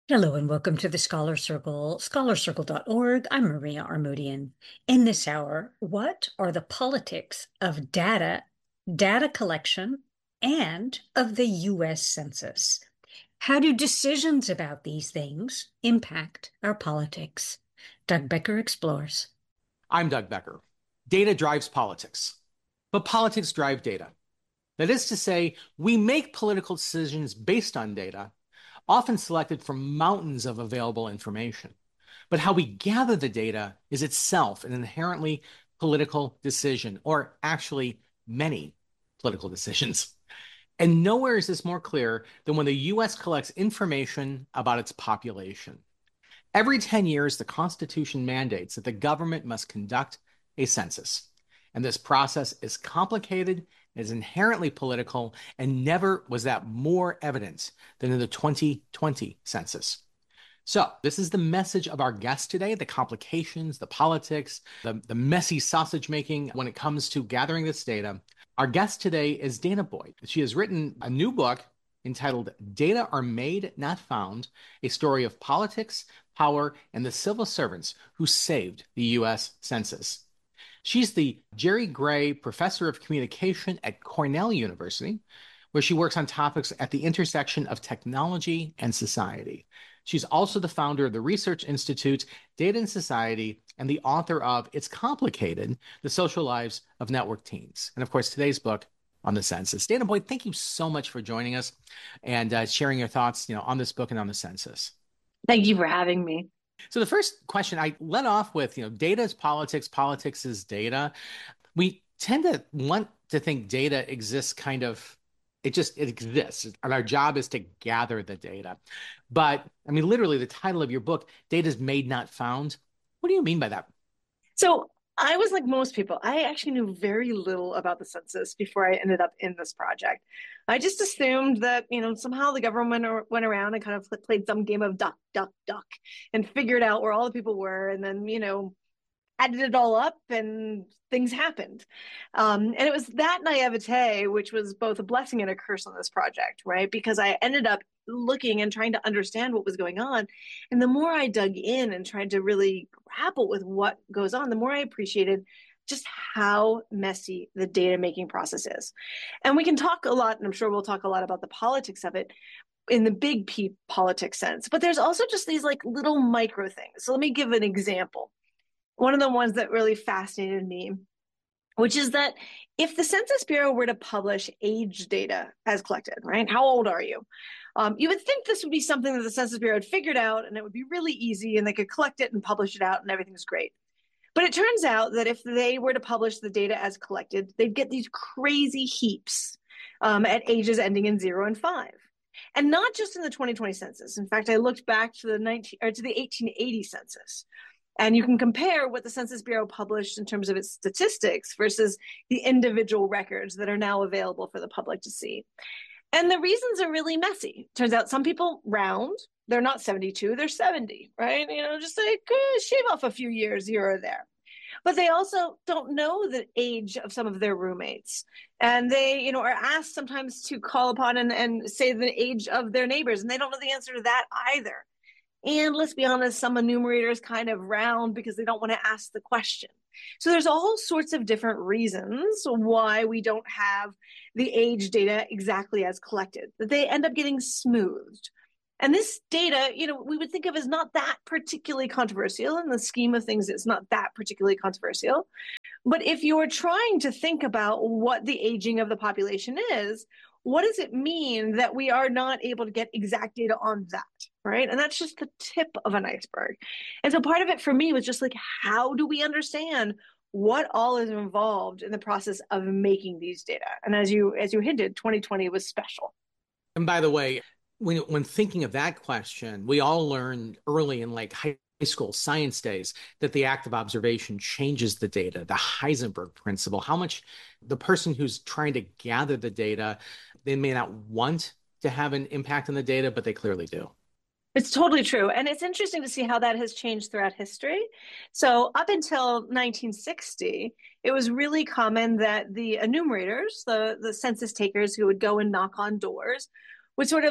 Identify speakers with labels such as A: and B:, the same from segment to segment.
A: Hello and welcome to the Scholar Circle, scholarcircle.org. I'm Maria Armodian. In this hour, what are the politics of data collection, and of the U.S. Census? How do decisions about these things impact our politics? Doug Becker explores.
B: I'm Doug Becker. Data drives politics, but politics drive data. That is to say, we make political decisions based on data, often selected from mountains of available information. But how we gather the data is itself an inherently political decision, or actually many political decisions. And nowhere is this more clear than when the US collects information about its population. Every 10 years, the Constitution mandates that the government must conduct a census. And this process is complicated, is inherently political, and never was that more evident than in the 2020 census. So, this is the message of our guest today, the complications, the politics, the messy sausage making when it comes to gathering this data. Our guest today is Danah Boyd. She has written a new book entitled Data Are Made, Not Found, a story of politics, power, and the civil servants who saved the U.S. Census. She's the Jerry Gray Professor of Communication at Cornell University, where she works on topics at the intersection of technology and society. She's also the founder of the Research Institute, Data and Society, and the author of It's Complicated, The Social Lives of Network Teens. And of course, today's book on the census. Danah Boyd, thank you so much for joining us and sharing your thoughts, on this book and on the census.
C: Thank you for having me.
B: So the first question I led off with, data is politics, politics is data. We tend to want to think data exists it exists. And our job is to gather the data. But I mean, literally the title of your book, Data is Made, Not Found. What do you mean by that?
C: So I was like most people. I actually knew very little about the census before I ended up in this project. I just assumed that, somehow the government went around and kind of played some game of duck, duck, duck and figured out where all the people were and then, added it all up and things happened. And it was that naivete, which was both a blessing and a curse on this project, right? Because I ended up looking and trying to understand what was going on. And the more I dug in and tried to really grapple with what goes on, the more I appreciated just how messy the data making process is. And we can talk a lot, and I'm sure we'll talk a lot about the politics of it in the big P politics sense, but there's also just these like little micro things. So let me give an example. One of the ones that really fascinated me, which is that if the Census Bureau were to publish age data as collected, right? How old are you? You would think this would be something that the Census Bureau had figured out and it would be really easy and they could collect it and publish it out and everything's great. But it turns out that if they were to publish the data as collected, they'd get these crazy heaps at ages ending in 0 and 5. And not just in the 2020 census. In fact, I looked back to the 1880 census. And you can compare what the Census Bureau published in terms of its statistics versus the individual records that are now available for the public to see. And the reasons are really messy. Turns out some people round, they're not 72, they're 70, right? Just like shave off a few years here or there. But they also don't know the age of some of their roommates. And they, are asked sometimes to call upon and say the age of their neighbors. And they don't know the answer to that either. And let's be honest, some enumerators kind of round because they don't want to ask the question. So there's all sorts of different reasons why we don't have the age data exactly as collected, that they end up getting smoothed. And this data, we would think of as not that particularly controversial. In the scheme of things, it's not that particularly controversial. But if you're trying to think about what the aging of the population is, what does it mean that we are not able to get exact data on that, right? And that's just the tip of an iceberg. And so part of it for me was just like, how do we understand what all is involved in the process of making these data? And as you hinted, 2020 was special.
B: And by the way, when thinking of that question, we all learned early in like high school science days that the act of observation changes the data, the Heisenberg principle, how much the person who's trying to gather the data, they may not want to have an impact on the data, but they clearly do.
C: It's totally true. And it's interesting to see how that has changed throughout history. So up until 1960, it was really common that the enumerators, the census takers who would go and knock on doors, would sort of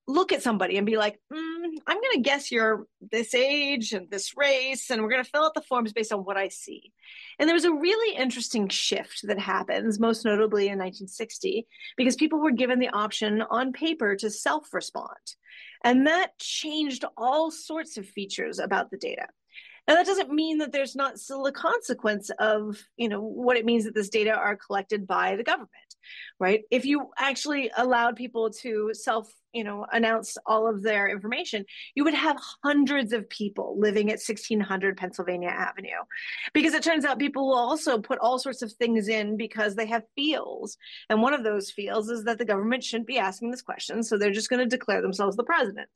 C: look at somebody and be like, I'm going to guess you're this age and this race, and we're going to fill out the forms based on what I see. And there was a really interesting shift that happens, most notably in 1960, because people were given the option on paper to self-respond. And that changed all sorts of features about the data. Now, that doesn't mean that there's not still a consequence of, what it means that this data are collected by the government, right? If you actually allowed people to announce all of their information, you would have hundreds of people living at 1600 Pennsylvania Avenue. Because it turns out people will also put all sorts of things in because they have feels. And one of those feels is that the government shouldn't be asking this question, so they're just going to declare themselves the president.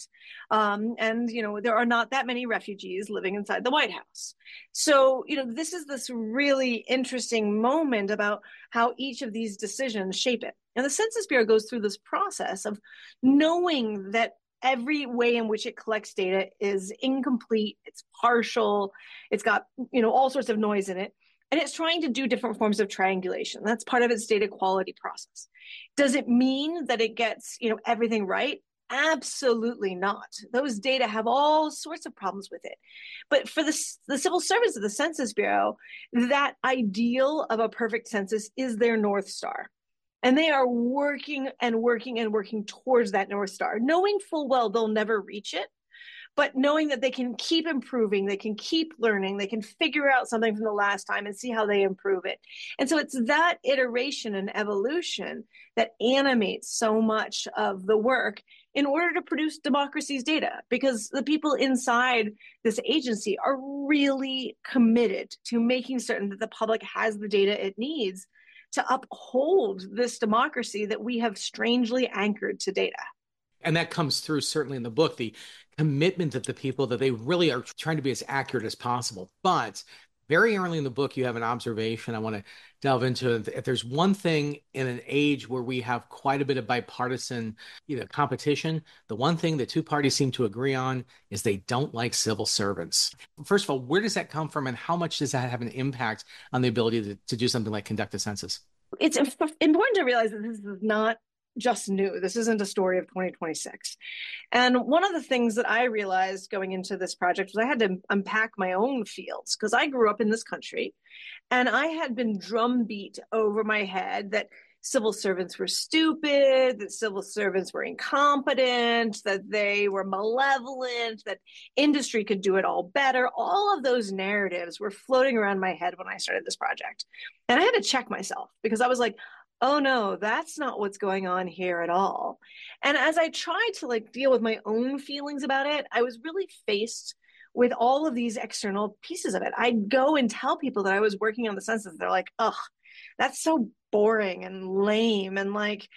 C: There are not that many refugees living inside the White House. So, this is this really interesting moment about how each of these decisions shape it. And the Census Bureau goes through this process of knowing that every way in which it collects data is incomplete, it's partial, it's got, all sorts of noise in it. And it's trying to do different forms of triangulation. That's part of its data quality process. Does it mean that it gets, everything right? Absolutely not. Those data have all sorts of problems with it. But for the civil service of the Census Bureau, that ideal of a perfect census is their North Star. And they are working and working and working towards that North Star, knowing full well they'll never reach it, but knowing that they can keep improving, they can keep learning, they can figure out something from the last time and see how they improve it. And so it's that iteration and evolution that animates so much of the work in order to produce democracy's data, because the people inside this agency are really committed to making certain that the public has the data it needs to uphold this democracy that we have strangely anchored to data.
B: And that comes through certainly in the book, the commitment of the people that they really are trying to be as accurate as possible. But very early in the book, you have an observation I want to delve into. If there's one thing in an age where we have quite a bit of bipartisan, competition, the one thing the two parties seem to agree on is they don't like civil servants. First of all, where does that come from, and how much does that have an impact on the ability to do something like conduct a census?
C: It's important to realize that this is not just new. This isn't a story of 2026. And one of the things that I realized going into this project was I had to unpack my own fields, because I grew up in this country and I had been drumbeat over my head that civil servants were stupid, that civil servants were incompetent, that they were malevolent, that industry could do it all better. All of those narratives were floating around my head when I started this project. And I had to check myself, because I was like, oh no, that's not what's going on here at all. And as I tried to deal with my own feelings about it, I was really faced with all of these external pieces of it. I'd go and tell people that I was working on the census. They're like, ugh, that's so boring and lame. And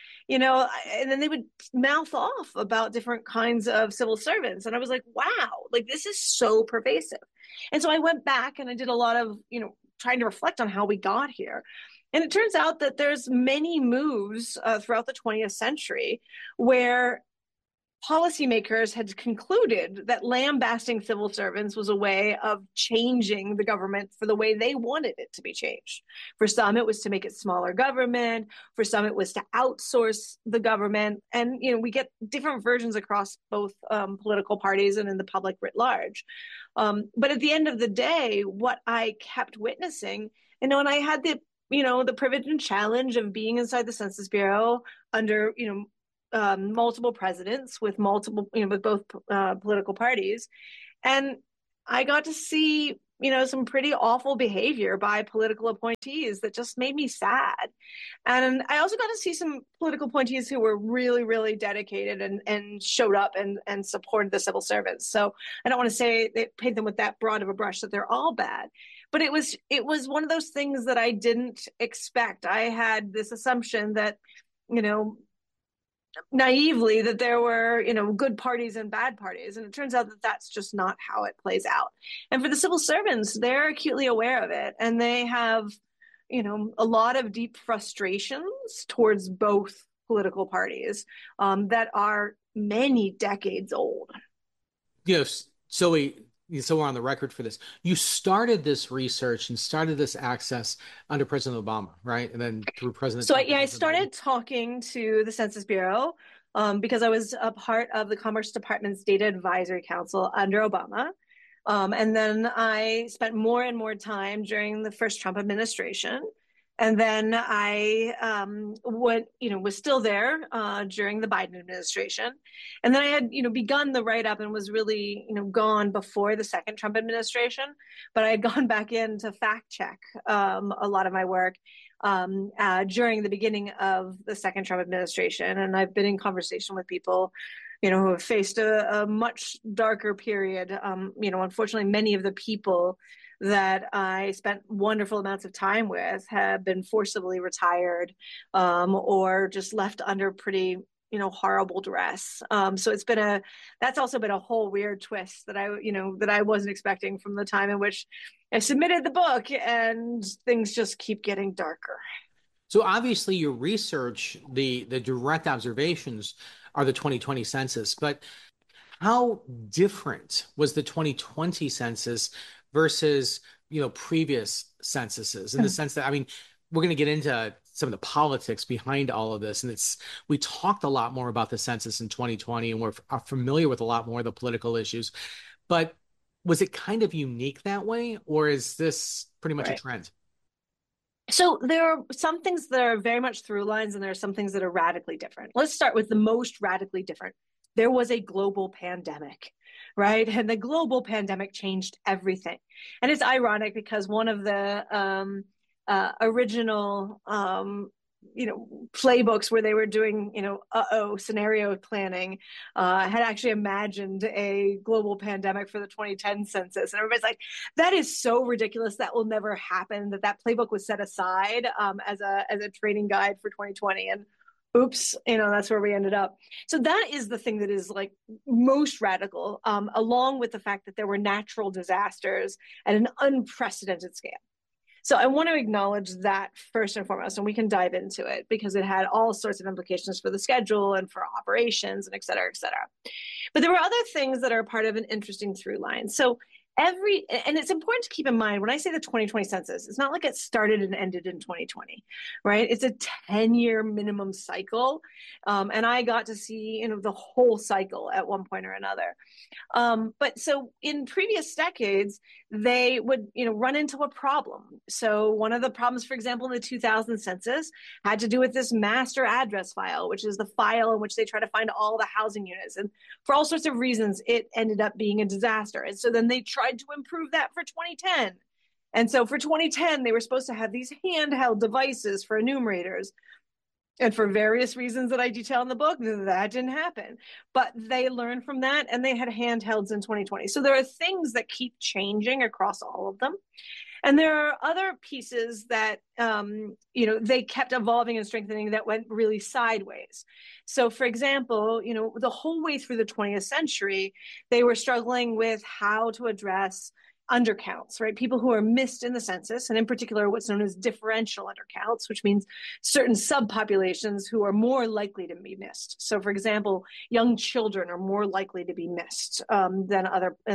C: and then they would mouth off about different kinds of civil servants. And I was like, wow, this is so pervasive. And so I went back and I did a lot of, trying to reflect on how we got here. And it turns out that there's many moves throughout the 20th century where policymakers had concluded that lambasting civil servants was a way of changing the government for the way they wanted it to be changed. For some, it was to make it smaller government. For some, it was to outsource the government. And, we get different versions across both political parties and in the public writ large. But at the end of the day, what I kept witnessing, and I had the privilege and challenge of being inside the Census Bureau under, multiple presidents with with both political parties. And I got to see, some pretty awful behavior by political appointees that just made me sad. And I also got to see some political appointees who were really, really dedicated and showed up and supported the civil servants. So I don't want to say they paint them with that broad of a brush that they're all bad. But it was one of those things that I didn't expect. I had this assumption that, naively, that there were, good parties and bad parties. And it turns out that that's just not how it plays out. And for the civil servants, they're acutely aware of it. And they have, a lot of deep frustrations towards both political parties that are many decades old.
B: So we're on the record for this. You started this research and started this access under President Obama, right? And then through President.
C: So I started talking to the Census Bureau because I was a part of the Commerce Department's Data Advisory Council under Obama. And then I spent more and more time during the first Trump administration. And then I was still there during the Biden administration. And then I had, begun the write-up and was really, gone before the second Trump administration. But I had gone back in to fact check a lot of my work during the beginning of the second Trump administration. And I've been in conversation with people who have faced a much darker period. Unfortunately, many of the people that I spent wonderful amounts of time with have been forcibly retired or just left under pretty, horrible duress. So that's also been a whole weird twist that I wasn't expecting from the time in which I submitted the book, and things just keep getting darker.
B: So obviously your research, the direct observations are the 2020 census, but how different was the 2020 census versus, previous censuses, in the sense that, we're going to get into some of the politics behind all of this. And we talked a lot more about the census in 2020, and we're familiar with a lot more of the political issues, but was it kind of unique that way, or is this pretty much a trend?
C: So there are some things that are very much through lines, and there are some things that are radically different. Let's start with the most radically different. There was a global pandemic, right? And the global pandemic changed everything. And it's ironic because one of the original playbooks where they were doing, scenario planning, had actually imagined a global pandemic for the 2010 census. And everybody's like, that is so ridiculous. That will never happen. That playbook was set aside as a training guide for 2020. And oops, that's where we ended up. So that is the thing that is like most radical, along with the fact that there were natural disasters at an unprecedented scale. So I want to acknowledge that first and foremost, and we can dive into it because it had all sorts of implications for the schedule and for operations and et cetera, et cetera. But there were other things that are part of an interesting through line. So and it's important to keep in mind when I say the 2020 census, it's not like it started and ended in 2020, right? It's a 10-year minimum cycle. And I got to see, the whole cycle at one point or another. But so in previous decades, they would, run into a problem. So one of the problems, for example, in the 2000 census had to do with this master address file, which is the file in which they try to find all the housing units. And for all sorts of reasons, it ended up being a disaster. And so then they tried to improve that for 2010. And so for 2010, they were supposed to have these handheld devices for enumerators. And for various reasons that I detail in the book, that didn't happen. But they learned from that, and they had handhelds in 2020. So there are things that keep changing across all of them. And there are other pieces that, they kept evolving and strengthening that went really sideways. So, for example, the whole way through the 20th century, they were struggling with how to address undercounts, right? People who are missed in the census, and in particular, what's known as differential undercounts, which means certain subpopulations who are more likely to be missed. So, for example, young children are more likely to be missed than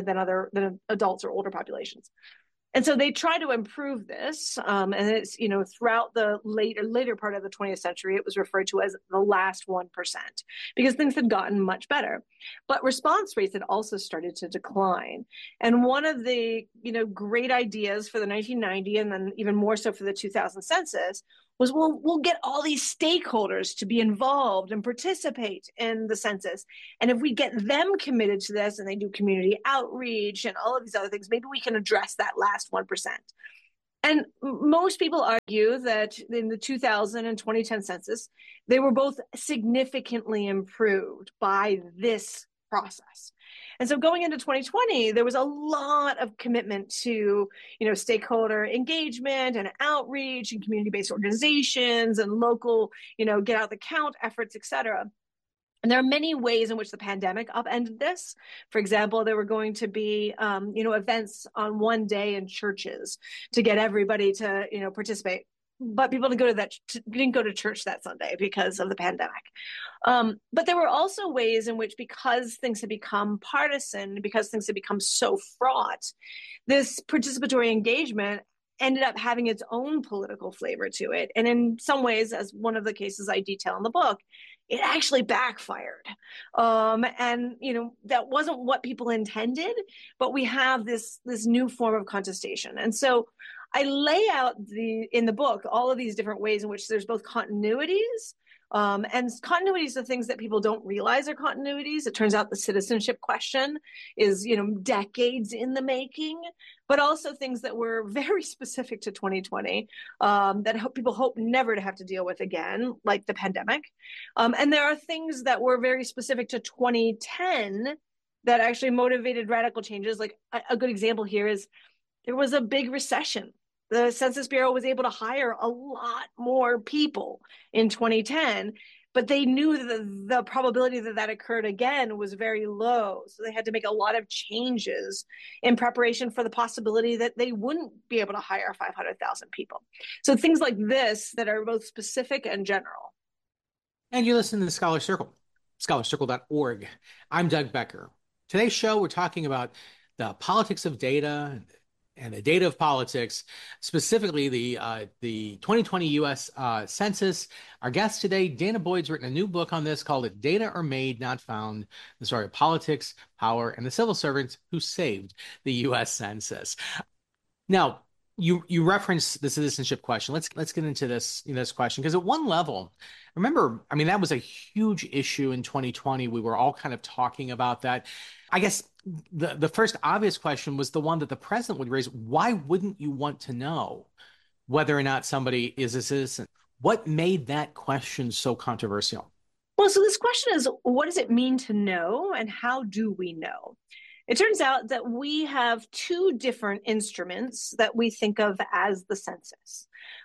C: adults or older populations. And so they try to improve this, and it's, throughout the later part of the 20th century, it was referred to as the last 1%, because things had gotten much better. But response rates had also started to decline. And one of the, great ideas for the 1990 and then even more so for the 2000 census was, we'll get all these stakeholders to be involved and participate in the census. And if we get them committed to this and they do community outreach and all of these other things, maybe we can address that last 1%. And most people argue that in the 2000 and 2010 census, they were both significantly improved by this process. And so going into 2020, there was a lot of commitment to, stakeholder engagement and outreach and community-based organizations and local, get out the count efforts, et cetera. And there are many ways in which the pandemic upended this. For example, there were going to be, events on one day in churches to get everybody to, participate. But people didn't go to church that Sunday because of the pandemic. But there were also ways in which, because things had become partisan, because things had become so fraught, this participatory engagement ended up having its own political flavor to it. And in some ways, as one of the cases I detail in the book, it actually backfired. And, that wasn't what people intended, but we have this new form of contestation. And so I lay out in the book all of these different ways in which there's both continuities, and continuities are things that people don't realize are continuities. It turns out the citizenship question is, decades in the making, but also things that were very specific to 2020, that people hope never to have to deal with again, like the pandemic. And there are things that were very specific to 2010 that actually motivated radical changes. Like a good example here is there was a big recession. The Census Bureau was able to hire a lot more people in 2010, but they knew that the probability that occurred again was very low. So they had to make a lot of changes in preparation for the possibility that they wouldn't be able to hire 500,000 people. So things like this that are both specific and general.
B: And you listen to the Scholar Circle, scholarcircle.org. I'm Doug Becker. Today's show, we're talking about the politics of data and the data of politics, specifically the 2020 U.S. Census. Our guest today, Danah Boyd's written a new book on this called Data Are Made, Not Found, the story of politics, power, and the civil servants who saved the U.S. Census. Now, you referenced the citizenship question. Let's get into this question, because at one level, remember, I mean, that was a huge issue in 2020. We were all kind of talking about that. I guess the first obvious question was the one that the president would raise. Why wouldn't you want to know whether or not somebody is a citizen? What made that question so controversial?
C: Well, so this question is, what does it mean to know, and how do we know? It turns out that we have two different instruments that we think of as the census.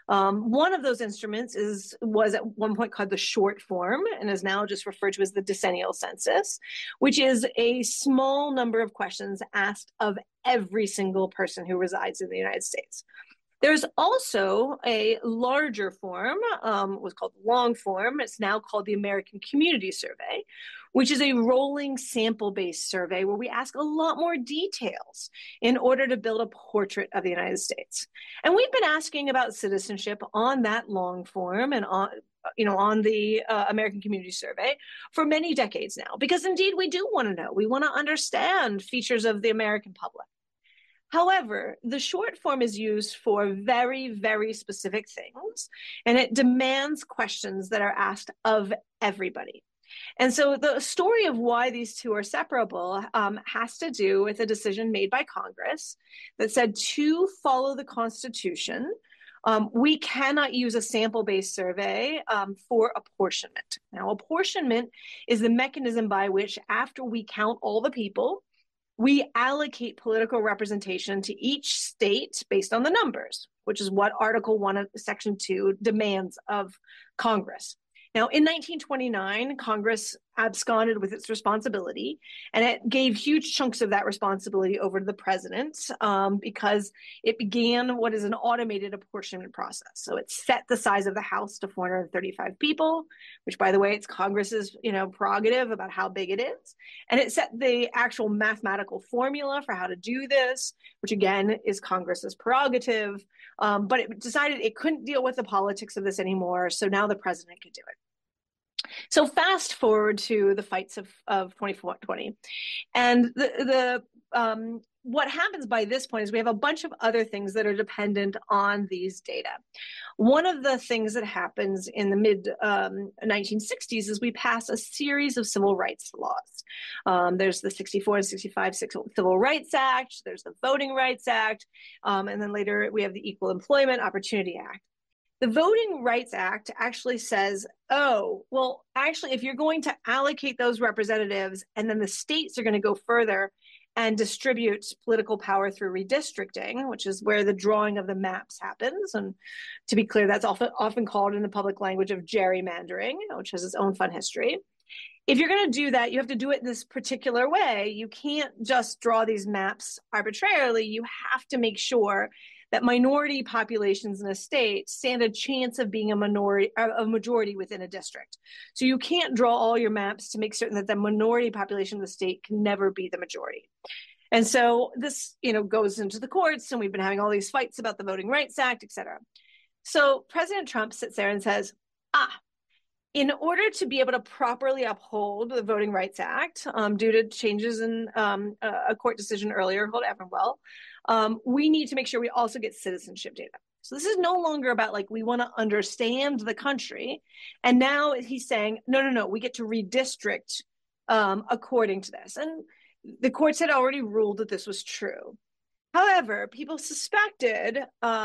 C: One of those instruments was at one point called the short form and is now just referred to as the decennial census, which is a small number of questions asked of every single person who resides in the United States. There's also a larger form, was called long form. It's now called the American Community Survey, which is a rolling sample-based survey where we ask a lot more details in order to build a portrait of the United States. And we've been asking about citizenship on that long form and on the American Community Survey for many decades now, because indeed we do want to know. We want to understand features of the American public. However, the short form is used for very, very specific things, and it demands questions that are asked of everybody. And so the story of why these two are separable has to do with a decision made by Congress that said, to follow the Constitution, we cannot use a sample-based survey for apportionment. Now, apportionment is the mechanism by which, after we count all the people, we allocate political representation to each state based on the numbers, which is what Article 1 of Section 2 demands of Congress. Now, in 1929, Congress absconded with its responsibility, and it gave huge chunks of that responsibility over to the president because it began what is an automated apportionment process. So it set the size of the House to 435 people, which, by the way, it's Congress's prerogative about how big it is. And it set the actual mathematical formula for how to do this, which again is Congress's prerogative. But it decided it couldn't deal with the politics of this anymore. So now the president could do it. So fast forward to the fights of 2020, and what happens by this point is we have a bunch of other things that are dependent on these data. One of the things that happens in the mid 1960s is we pass a series of civil rights laws. There's the 64 and 65 Civil Rights Act, there's the Voting Rights Act, and then later we have the Equal Employment Opportunity Act. The Voting Rights Act actually says, if you're going to allocate those representatives and then the states are going to go further and distribute political power through redistricting, which is where the drawing of the maps happens. And to be clear, that's often called in the public language of gerrymandering, which has its own fun history. If you're going to do that, you have to do it in this particular way. You can't just draw these maps arbitrarily. You have to make sure that minority populations in a state stand a chance of being a majority within a district. So you can't draw all your maps to make certain that the minority population of the state can never be the majority. And so this, goes into the courts, and we've been having all these fights about the Voting Rights Act, et cetera. So President Trump sits there and says, in order to be able to properly uphold the Voting Rights Act, due to changes in a court decision earlier called Evanwell, we need to make sure we also get citizenship data. So this is no longer about like, we want to understand the country. And now he's saying, no, we get to redistrict according to this. And the courts had already ruled that this was true. However, people suspected,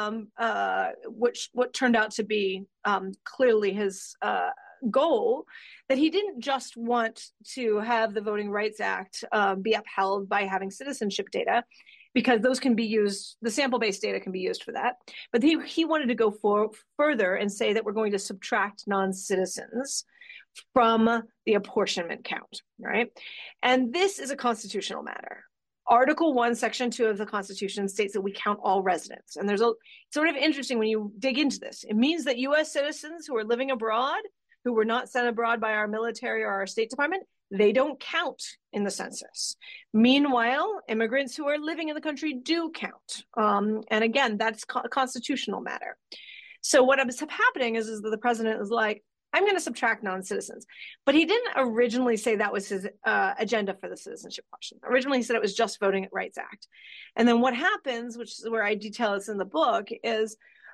C: what turned out to be clearly his goal, that he didn't just want to have the Voting Rights Act be upheld by having citizenship data, because those can be used, the sample-based data can be used for that. But he wanted to go further and say that we're going to subtract non-citizens from the apportionment count, right? And this is a constitutional matter. Article 1, Section 2 of the Constitution states that we count all residents. And there's a sort of interesting when you dig into this. It means that US citizens who are living abroad, who were not sent abroad by our military or our State Department, they don't count in the census. Meanwhile, immigrants who are living in the country do count. And again, that's a constitutional matter. So what ends up happening is that the president is like, I'm going to subtract non-citizens. But he didn't originally say that was his agenda for the citizenship question. Originally, he said it was just Voting Rights Act. And then what happens, which is where I detail this in the book, is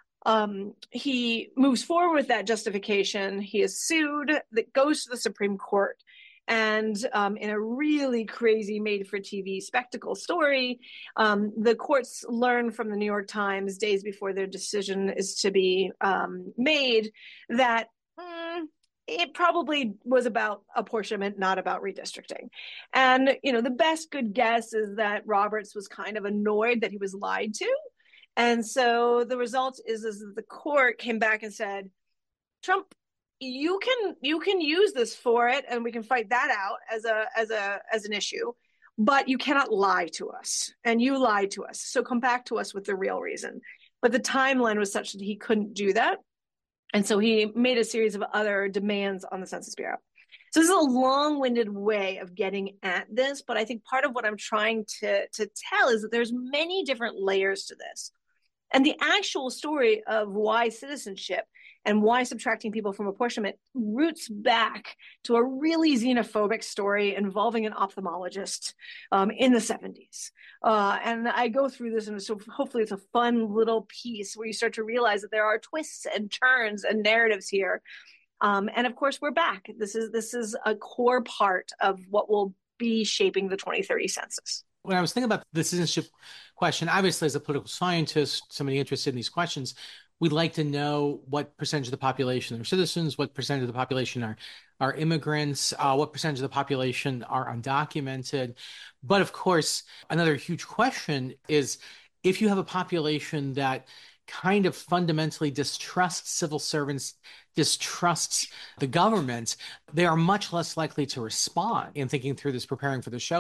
C: he moves forward with that justification. He is sued, that goes to the Supreme Court. And in a really crazy made-for-TV spectacle story, the courts learn from the New York Times days before their decision is to be made that it probably was about apportionment, not about redistricting. And, the best good guess is that Roberts was kind of annoyed that he was lied to. And so the result is that the court came back and said, Trump, you can use this for it, and we can fight that out as an issue, but you cannot lie to us. And you lied to us. So come back to us with the real reason. But the timeline was such that he couldn't do that. And so he made a series of other demands on the Census Bureau. So this is a long-winded way of getting at this, but I think part of what I'm trying to tell is that there's many different layers to this. And the actual story of why citizenship and why subtracting people from apportionment roots back to a really xenophobic story involving an ophthalmologist in the 70s. And I go through this, and so hopefully it's a fun little piece where you start to realize that there are twists and turns and narratives here. And of course, we're back. This is a core part of what will be shaping the 2030 census.
B: When I was thinking about the citizenship question, obviously, as a political scientist, somebody interested in these questions, we'd like to know what percentage of the population are citizens, what percentage of the population are immigrants, what percentage of the population are undocumented. But of course, another huge question is, if you have a population that kind of fundamentally distrusts civil servants, distrusts the government, they are much less likely to respond. In thinking through this, preparing for the show,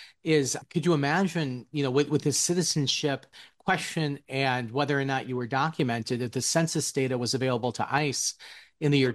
B: is could you imagine, with this citizenship question and whether or not you were documented, if the census data was available to ICE in the year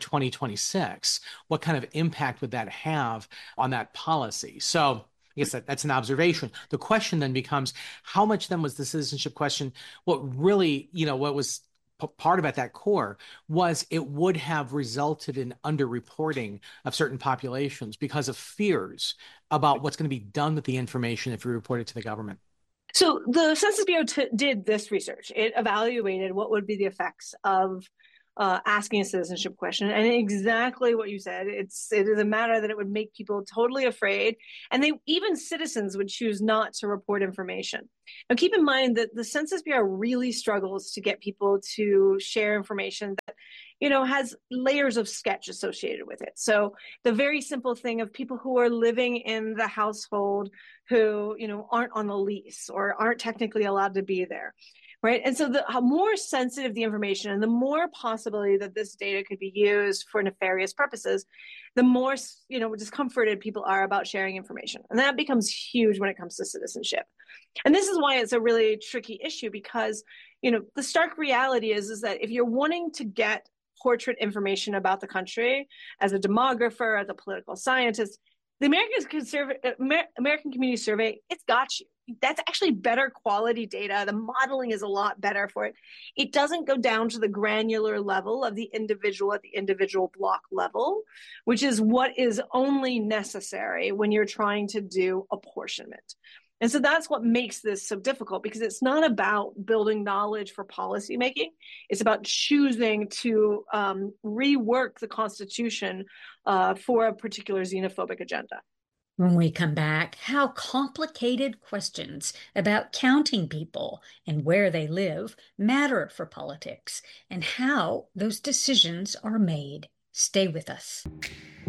B: 2026, what kind of impact would that have on that policy? So I guess that's an observation. The question then becomes, how much then was the citizenship question, what really, what was part of at that core was it would have resulted in underreporting of certain populations because of fears about what's going to be done with the information if you report it to the government.
C: So the Census Bureau did this research. It evaluated what would be the effects of asking a citizenship question, and exactly what you said. It is a matter that it would make people totally afraid, and even citizens would choose not to report information. Now, keep in mind that the Census Bureau really struggles to get people to share information that has layers of sketch associated with it. So the very simple thing of people who are living in the household who, aren't on the lease or aren't technically allowed to be there, right? And so the more sensitive the information and the more possibility that this data could be used for nefarious purposes, the more, discomforted people are about sharing information. And that becomes huge when it comes to citizenship. And this is why it's a really tricky issue, because, the stark reality is that if you're wanting to get portrait information about the country as a demographer, as a political scientist, the American Community Survey, it's got you. that's actually better quality data. The modeling is a lot better for it. It doesn't go down to the granular level of the individual at the individual block level, which is what is only necessary when you're trying to do apportionment. And so that's what makes this so difficult, because it's not about building knowledge for policymaking. It's about choosing to rework the Constitution for a particular xenophobic agenda.
A: When we come back, how complicated questions about counting people and where they live matter for politics, and how those decisions are made. Stay with us.